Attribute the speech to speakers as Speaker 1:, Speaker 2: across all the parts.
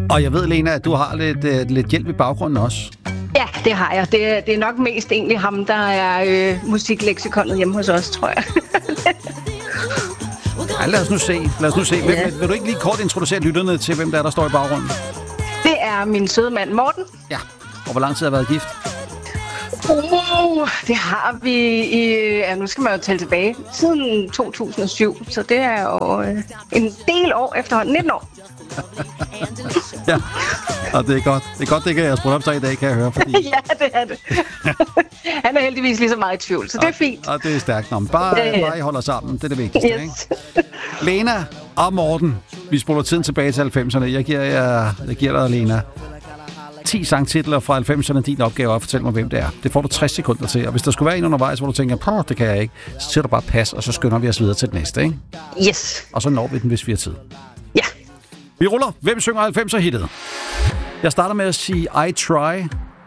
Speaker 1: Og jeg ved, Lena, at du har lidt hjælp i baggrunden også.
Speaker 2: Ja, det har jeg. Det er nok mest egentlig ham, der er musikleksikonet hjemme hos os, tror jeg.
Speaker 1: Ja, lad os nu se. Vil du ikke lige kort introducere lytterne til, hvem der står i baggrunden?
Speaker 2: Det er min søde mand, Morten.
Speaker 1: Ja, og hvor lang tid har været gift?
Speaker 2: Det har vi nu skal man jo tælle tilbage, siden 2007. Så det er jo en del år efterhånden, 19 år.
Speaker 1: Ja, og det er godt. Det er godt, det kan jeg spurgt op til i dag, kan jeg høre. Fordi...
Speaker 2: Ja, det er det. Han er heldigvis lige så meget i tvivl, så det er fint.
Speaker 1: Og det er stærkt. Nå, bare I holder sammen, det er det vigtigste,
Speaker 2: yes.
Speaker 1: Ikke? Lena og Morten, vi spoler tiden tilbage til 90'erne. Jeg giver dig, Lena, 10 sangtitler fra 90'erne, din opgave er at fortælle mig, hvem det er. Det får du 60 sekunder til, og hvis der skulle være en undervejs, hvor du tænker, det kan jeg ikke, så siger du bare pas, og så skynder vi os videre til det næste, ikke?
Speaker 2: Yes.
Speaker 1: Og så når vi den, hvis vi har tid.
Speaker 2: Ja.
Speaker 1: Vi ruller. Hvem synger 90'er-hittet? Jeg starter med at sige I Try.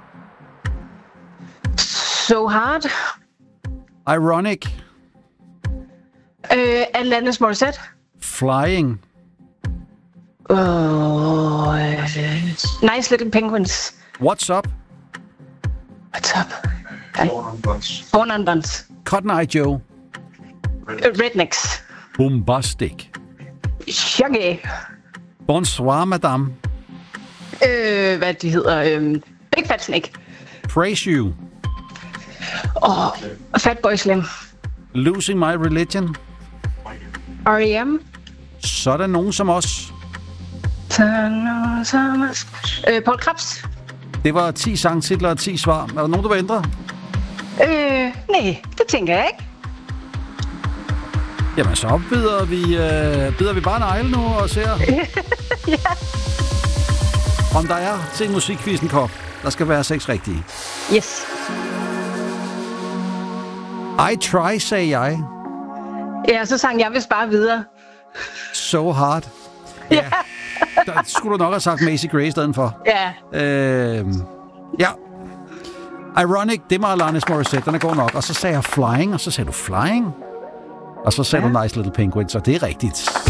Speaker 2: So Hard.
Speaker 1: Ironic.
Speaker 2: Alanis Morissette.
Speaker 1: Flying.
Speaker 2: Nice Little Penguins.
Speaker 1: What's Up.
Speaker 2: What's Up? Born on Buns.
Speaker 1: Cotton Eye Joe.
Speaker 2: Rednecks.
Speaker 1: Bombastic.
Speaker 2: Shaggy.
Speaker 1: Bonsoir, madame.
Speaker 2: Hvad de hedder? Big Fat Snake.
Speaker 1: Praise You.
Speaker 2: Fatboy Slim.
Speaker 1: Losing My Religion.
Speaker 2: R.E.M.
Speaker 1: Så er der nogen som os.
Speaker 2: Paul Krebs.
Speaker 1: Det var 10 sangtitler og 10 svar. Er der nogen, du vil ændre?
Speaker 2: Nej, det tænker jeg ikke.
Speaker 1: Jamen, så bider vi bare negle nu og ser,
Speaker 2: Ja.
Speaker 1: om der er til en musikquizzen kop. Der skal være 6 rigtige.
Speaker 2: Yes.
Speaker 1: I Try, sagde jeg.
Speaker 2: Ja, så sang jeg vist bare videre.
Speaker 1: So Hard. Ja. Der skulle du nok have sagt Macy Gray i stedet for.
Speaker 2: Ja.
Speaker 1: Ja. Ironic, det var Alanis Morissette, den er god nok. Og så sagde jeg Flying, og så sagde du Flying. Og så sagde du Nice Little Penguins, og det er rigtigt.